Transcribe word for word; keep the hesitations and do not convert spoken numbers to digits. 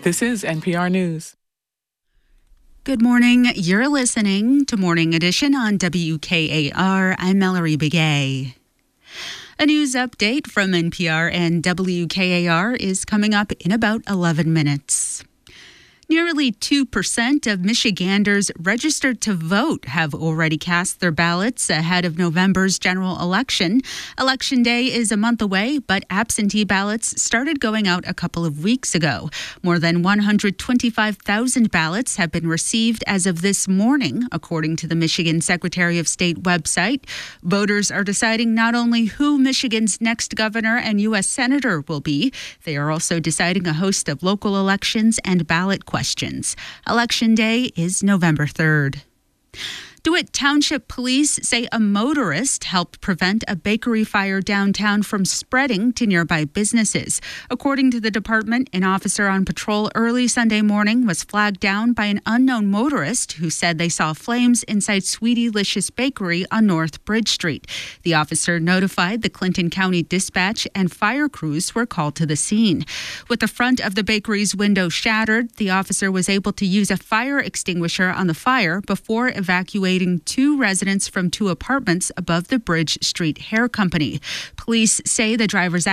This is N P R News. Good morning. You're listening to Morning Edition on W K A R. I'm Mallory Begay. A news update from N P R and W K A R is coming up in about eleven minutes. Nearly two percent of Michiganders registered to vote have already cast their ballots ahead of November's general election. Election Day is a month away, but absentee ballots started going out a couple of weeks ago. More than one hundred twenty-five thousand ballots have been received as of this morning, according to the Michigan Secretary of State website. Voters are deciding not only who Michigan's next governor and U S senator will be, they are also deciding a host of local elections and ballot questions. Questions. Election Day is November third. DeWitt Township Police say a motorist helped prevent a bakery fire downtown from spreading to nearby businesses. According to the department, an officer on patrol early Sunday morning was flagged down by an unknown motorist who said they saw flames inside Sweetylicious Bakery on North Bridge Street. The officer notified the Clinton County Dispatch and fire crews were called to the scene. With the front of the bakery's window shattered, the officer was able to use a fire extinguisher on the fire before evacuating two residents from two apartments above the Bridge Street Hair Company. Police say the driver's